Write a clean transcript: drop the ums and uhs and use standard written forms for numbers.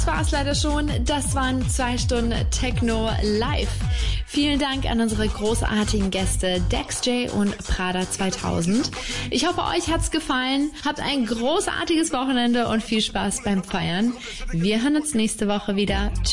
das war's leider schon. Das waren 2 Stunden Techno live. Vielen Dank an unsere großartigen Gäste Dex J und Prada 2000. Ich hoffe, euch hat's gefallen. Habt ein großartiges Wochenende und viel Spaß beim Feiern. Wir hören uns nächste Woche wieder. Tschüss.